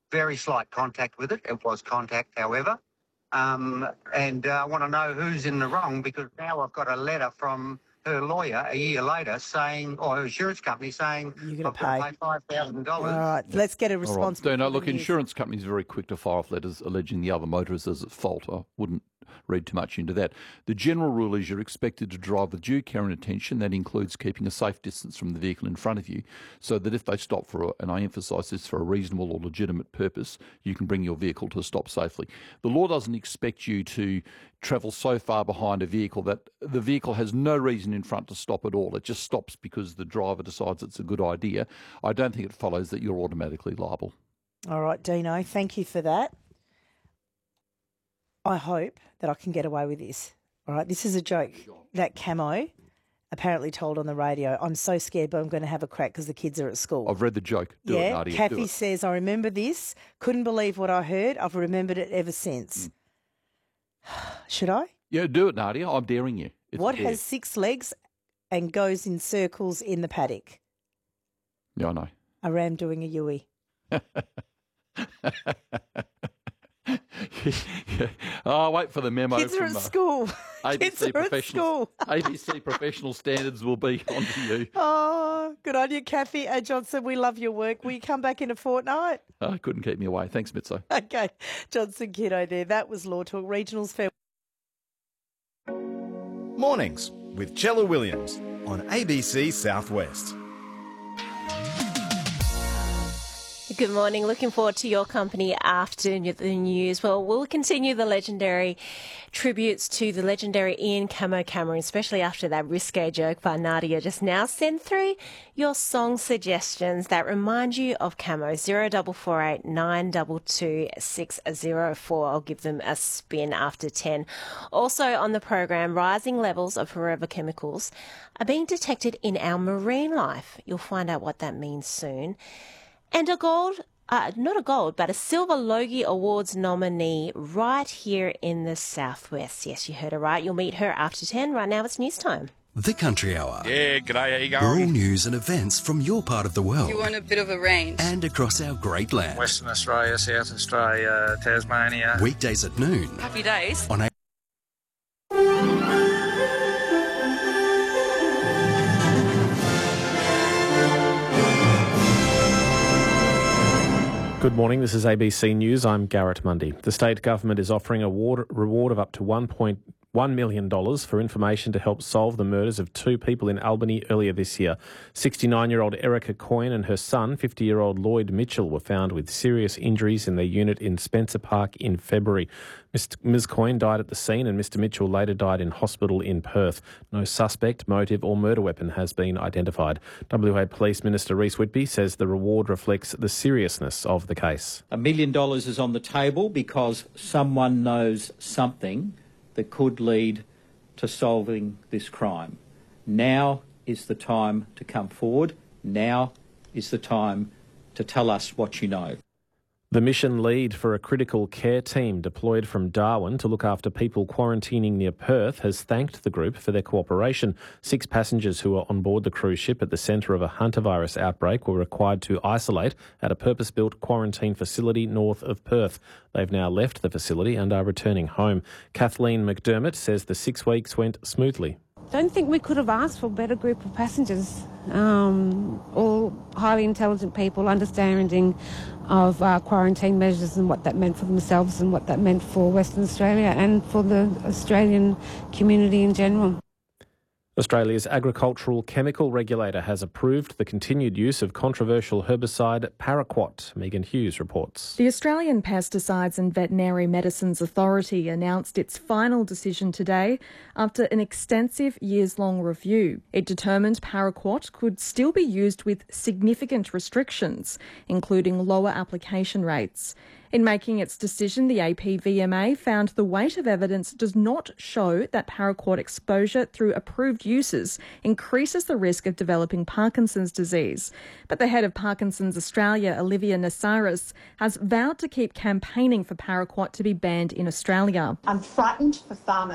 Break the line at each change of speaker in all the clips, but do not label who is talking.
very slight contact with it. It was contact, however. And I want to know who's in the wrong, because now I've got a letter from her lawyer a year later saying, or her insurance company saying,
You're
I've
going
got
to
pay $5,000.
All right, let's get a response.
All right. Look, insurance companies are very quick to fire off letters alleging the other motorist is at fault. I wouldn't read too much into that. The general rule is you're expected to drive with due care and attention. That includes keeping a safe distance from the vehicle in front of you, so that if they stop and I emphasise this, for a reasonable or legitimate purpose, you can bring your vehicle to a stop safely. The law doesn't expect you to travel so far behind a vehicle that the vehicle has no reason in front to stop at all. It just stops because the driver decides it's a good idea. I don't think it follows that you're automatically liable.
All right, Dino, thank you for that. I hope that I can get away with this. All right, this is a joke that Camo apparently told on the radio. I'm so scared, but I'm going to have a crack because the kids are at school.
I've read the joke. Do it, Nadia.
Kathy says, I remember this. Couldn't believe what I heard. I've remembered it ever since. Should I?
Yeah, do it, Nadia. I'm daring you.
What has 6 legs and goes in circles in the paddock?
Yeah, I know.
A ram doing a Yui.
Oh, wait for the memo.
Kids are at school.
ABC ABC Professional Standards will be on to you.
Oh, good on you, Kathy. Johnson, we love your work. Will you come back in a fortnight?
Couldn't keep me away. Thanks, Mitzo.
Okay. Johnson Kiddo there. That was Law Talk Regionals Fair.
Mornings with Chella Williams on ABC Southwest.
Good morning. Looking forward to your company after the news. Well, we'll continue the legendary tributes to the legendary Ian Camo Cameron, especially after that risque joke by Nadia just now. Send through your song suggestions that remind you of Camo. 0448 922 604. I'll give them a spin after 10. Also on the program, rising levels of forever chemicals are being detected in our marine life. You'll find out what that means soon. And a Silver Logie Awards nominee right here in the Southwest. Yes, you heard her right. You'll meet her after 10. Right now it's news time.
The Country Hour.
Yeah, g'day, how you going?
We're all news and events from your part of the world.
You want a bit of a range.
And across our great land.
Western Australia, South Australia, Tasmania.
Weekdays at noon.
Happy days.
On
Good morning, this is ABC News. I'm Garrett Mundy. The state government is offering a reward of up to $1.1 million for information to help solve the murders of 2 people in Albany earlier this year. 69-year-old Erica Coyne and her son, 50-year-old Lloyd Mitchell, were found with serious injuries in their unit in Spencer Park in February. Ms. Coyne died at the scene and Mr. Mitchell later died in hospital in Perth. No suspect, motive or murder weapon has been identified. WA Police Minister Rhys Whitby says the reward reflects the seriousness of the case.
$1 million is on the table because someone knows something that could lead to solving this crime. Now is the time to come forward. Now is the time to tell us what you know.
The mission lead for a critical care team deployed from Darwin to look after people quarantining near Perth has thanked the group for their cooperation. 6 passengers who were on board the cruise ship at the centre of a hantavirus outbreak were required to isolate at a purpose-built quarantine facility north of Perth. They've now left the facility and are returning home. Kathleen McDermott says the 6 weeks went smoothly.
Don't think we could have asked for a better group of passengers. All highly intelligent people, understanding of quarantine measures and what that meant for themselves and what that meant for Western Australia and for the Australian community in general.
Australia's agricultural chemical regulator has approved the continued use of controversial herbicide paraquat. Megan Hughes reports.
The Australian Pesticides and Veterinary Medicines Authority announced its final decision today after an extensive years-long review. It determined paraquat could still be used with significant restrictions, including lower application rates. In making its decision, the APVMA found the weight of evidence does not show that paraquat exposure through approved uses increases the risk of developing Parkinson's disease. But the head of Parkinson's Australia, Olivia Nasaris, has vowed to keep campaigning for paraquat to be banned in Australia.
I'm frightened for farmers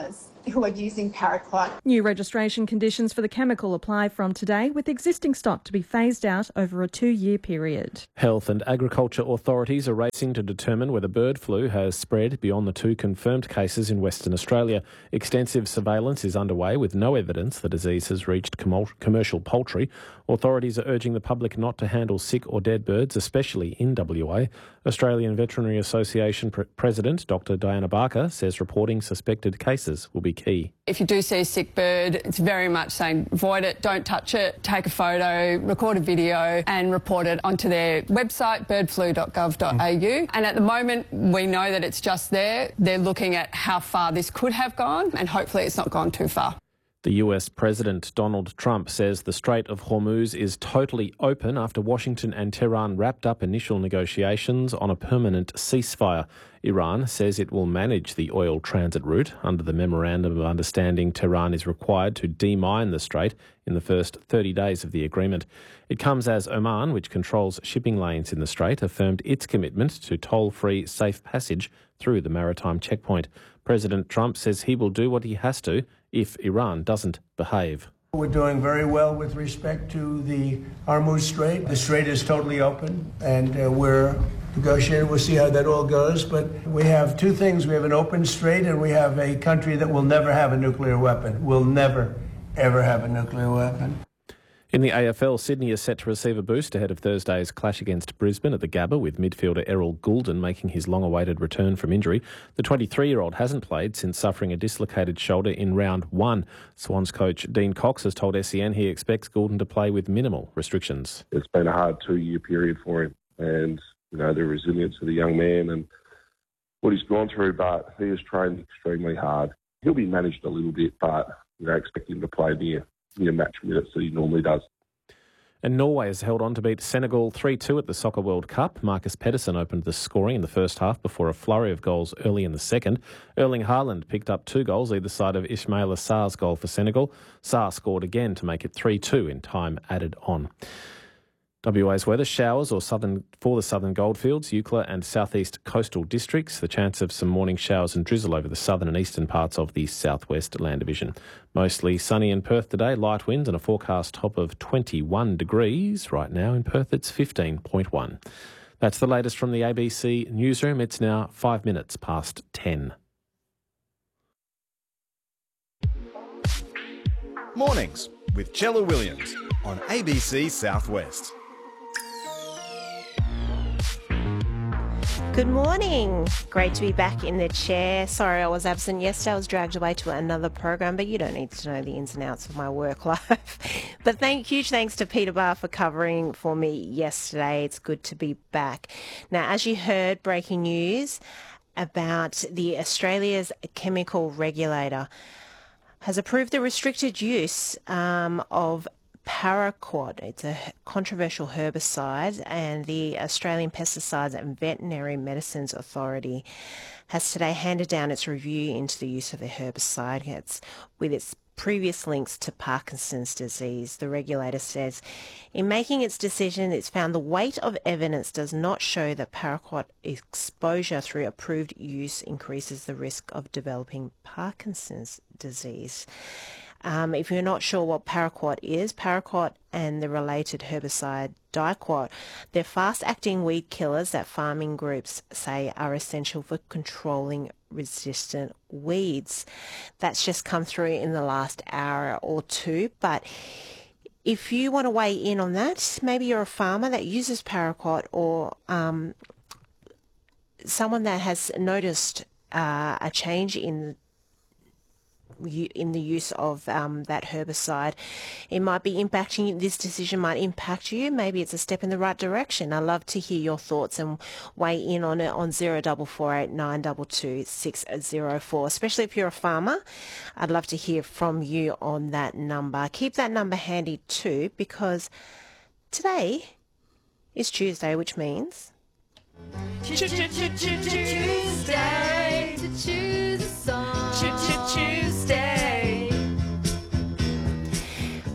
who are using paraquat.
New registration conditions for the chemical apply from today, with existing stock to be phased out over a 2-year period.
Health and agriculture authorities are racing to determine whether bird flu has spread beyond the 2 confirmed cases in Western Australia. Extensive surveillance is underway with no evidence the disease has reached commercial poultry. Authorities are urging the public not to handle sick or dead birds, especially in WA. Australian Veterinary Association President Dr Diana Barker says reporting suspected cases will be key.
If you do see a sick bird, it's very much saying avoid it, don't touch it, take a photo, record a video and report it onto their website, birdflu.gov.au. And at the moment, we know that it's just there. They're looking at how far this could have gone and hopefully it's not gone too far.
The US President Donald Trump says the Strait of Hormuz is totally open after Washington and Tehran wrapped up initial negotiations on a permanent ceasefire. Iran says it will manage the oil transit route. Under the Memorandum of Understanding, Tehran is required to demine the strait in the first 30 days of the agreement. It comes as Oman, which controls shipping lanes in the strait, affirmed its commitment to toll-free safe passage through the maritime checkpoint. President Trump says he will do what he has to if Iran doesn't behave.
We're doing very well with respect to the Hormuz Strait. The strait is totally open and we're negotiating. We'll see how that all goes. But we have 2 things. We have an open strait and we have a country that will never have a nuclear weapon. Will never, ever have a nuclear weapon.
In the AFL, Sydney is set to receive a boost ahead of Thursday's clash against Brisbane at the Gabba, with midfielder Errol Goulden making his long-awaited return from injury. The 23-year-old hasn't played since suffering a dislocated shoulder in round 1. Swans coach Dean Cox has told SEN he expects Goulden to play with minimal restrictions.
It's been a hard 2-year period for him, and the resilience of the young man and what he's gone through, but he has trained extremely hard. He'll be managed a little bit, but I expect him to play near match minutes that he normally does.
And Norway has held on to beat Senegal 3-2 at the Soccer World Cup. Marcus Pedersen opened the scoring in the first half before a flurry of goals early in the second. Erling Haaland picked up 2 goals either side of Ismaila Sarr's goal for Senegal. Sarr scored again to make it 3-2 in time added on. WA's weather: showers for the southern goldfields, Eucla and southeast coastal districts. The chance of some morning showers and drizzle over the southern and eastern parts of the southwest land division. Mostly sunny in Perth today, light winds and a forecast top of 21 degrees. Right now in Perth it's 15.1. That's the latest from the ABC newsroom. It's now 5 minutes past 10.
Mornings with Chella Williams on ABC Southwest.
Good morning. Great to be back in the chair. Sorry I was absent yesterday. I was dragged away to another program, but you don't need to know the ins and outs of my work life. But huge thanks to Peter Barr for covering for me yesterday. It's good to be back. Now, as you heard, breaking news about the Australia's chemical regulator has approved the restricted use of paraquat. It's a controversial herbicide, and the Australian Pesticides and Veterinary Medicines Authority has today handed down its review into the use of the herbicide. With its previous links to Parkinson's disease. The regulator says in making its decision, it's found the weight of evidence does not show that paraquat exposure through approved use increases the risk of developing Parkinson's disease. If you're not sure what paraquat is, paraquat and the related herbicide diquat, they're fast-acting weed killers that farming groups say are essential for controlling resistant weeds. That's just come through in the last hour or two, but if you want to weigh in on that, maybe you're a farmer that uses paraquat or someone that has noticed a change in the use of that herbicide. It might be impacting you. This decision might impact you. Maybe it's a step in the right direction. I'd love to hear your thoughts and weigh in on it on 0448 922 604, especially if you're a farmer. I'd love to hear from you on that number. Keep that number handy too, because today is Tuesday, which means
Tuesday to choose a song. Tuesday.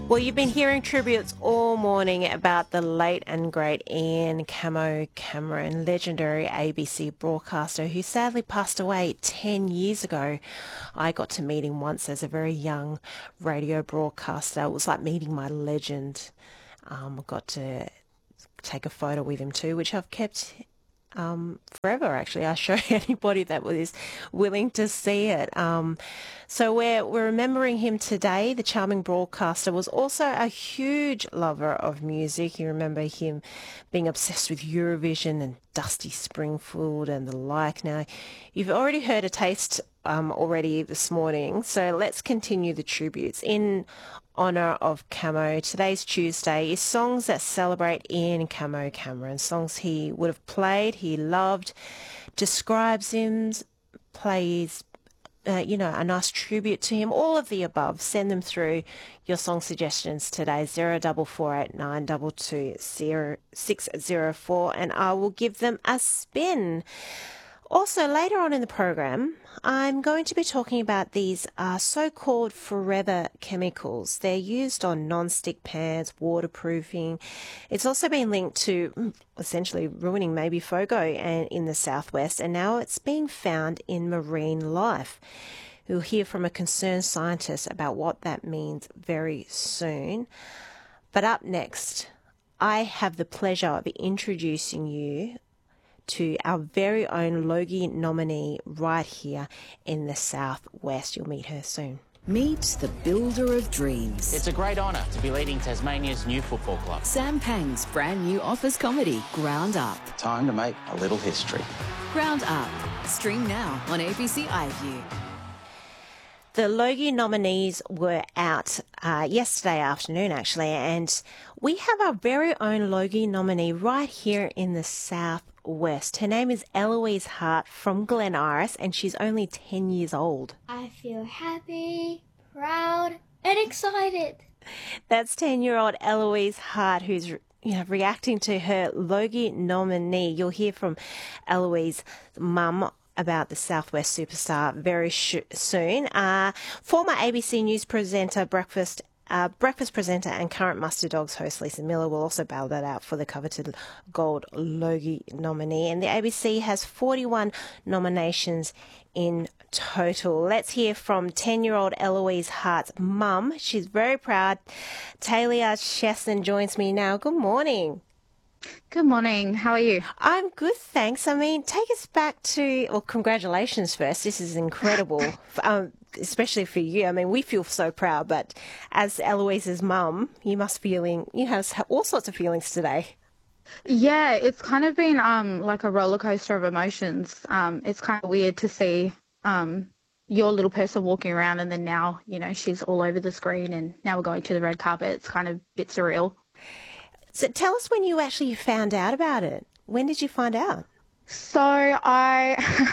Well, you've been hearing tributes all morning about the late and great Ian Camo Cameron, legendary ABC broadcaster who sadly passed away 10 years ago. I got to meet him once as a very young radio broadcaster. It was like meeting my legend. Got to take a photo with him too, which I've kept forever, actually. I show anybody that was willing to see it. So we're remembering him today. The charming broadcaster was also a huge lover of music. You remember him being obsessed with Eurovision and Dusty Springfield and the like. Now, you've already heard a taste already this morning, so let's continue the tributes. In honour of Camo, today's Tuesday is songs that celebrate Ian Camo Cameron, songs he would have played, he loved, describes him, plays, a nice tribute to him, all of the above. Send them through your song suggestions today, 0448 222 604, and I will give them a spin. Also, later on in the program, I'm going to be talking about these so-called forever chemicals. They're used on non-stick pans, waterproofing. It's also been linked to essentially ruining maybe FOGO and in the southwest, and now it's being found in marine life. We'll hear from a concerned scientist about what that means very soon. But up next, I have the pleasure of introducing you to our very own Logie nominee right here in the southwest. You'll meet her soon.
Meet the builder of dreams.
It's a great honour to be leading Tasmania's new football club.
Sam Pang's brand new office comedy, Ground Up.
Time to make a little history.
Ground Up. Stream now on ABC iView.
The Logie nominees were out yesterday afternoon, actually, and we have our very own Logie nominee right here in the southwest. Her name is Eloise Hart from Glen Iris, and she's only 10 years old.
I feel happy, proud, and excited.
That's 10-year-old Eloise Hart, who's reacting to her Logie nominee. You'll hear from Eloise's mum about the Southwest superstar very soon. Former ABC News presenter, breakfast presenter and current Muster Dogs host Lisa Miller will also bail that out for the coveted Gold Logie nominee. And the ABC has 41 nominations in total. Let's hear from 10-year-old Eloise Hart's mum. She's very proud. Talia Chesson joins me now. Good morning.
Good morning. How are you?
I'm good, thanks. I mean, take us back to, well, congratulations first. This is incredible, especially for you. I mean, we feel so proud, but as Eloise's mum, you have all sorts of feelings today.
Yeah, it's kind of been like a roller coaster of emotions. It's kind of weird to see your little person walking around and then now, she's all over the screen and now we're going to the red carpet. It's kind of a bit surreal.
So tell us when you actually found out about it. When did you find out?
So I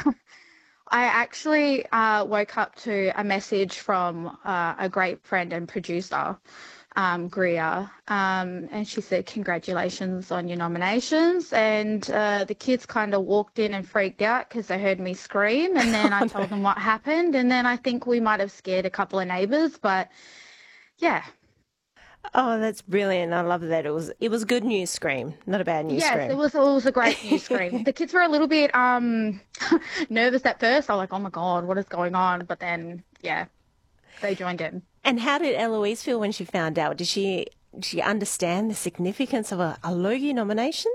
actually woke up to a message from a great friend and producer, Greer, and she said, congratulations on your nominations. And the kids kind of walked in and freaked out because they heard me scream. And then I told them what happened. And then I think we might have scared a couple of neighbours. But, yeah.
Oh, that's brilliant. I love that. It was a good news scream, not a bad news scream.
Yes, it was a great news scream. The kids were a little bit nervous at first. I was like, oh my God, what is going on? But then, yeah, they joined in.
And how did Eloise feel when she found out? Did she understand the significance of a Logie nomination?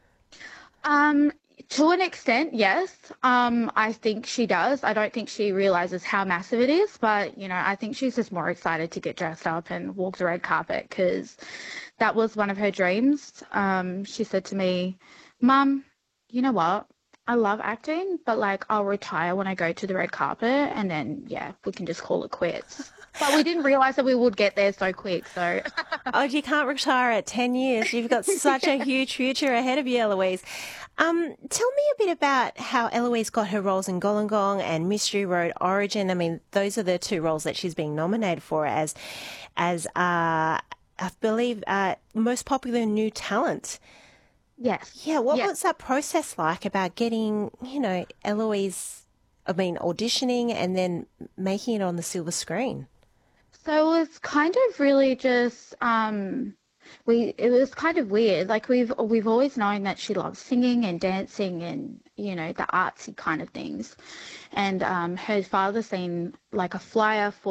To an extent, yes. I think she does. I don't think she realises how massive it is, but, I think she's just more excited to get dressed up and walk the red carpet because that was one of her dreams. She said to me, Mum, you know what? I love acting, but, I'll retire when I go to the red carpet and then, we can just call it quits. But we didn't realise that we would get there so quick, so...
Oh, you can't retire at 10 years. You've got such a huge future ahead of you, Eloise. Tell me a bit about how Eloise got her roles in Gollongong and Mystery Road Origin. I mean, those are the two roles that she's being nominated for as I believe, most popular new talent.
Yes.
Yeah, what was that process like about getting, Eloise, auditioning and then making it on the silver screen?
So it's kind of really just it was kind of weird. Like we've always known that she loves singing and dancing and, you know, the artsy kind of things. And her father seen like a flyer for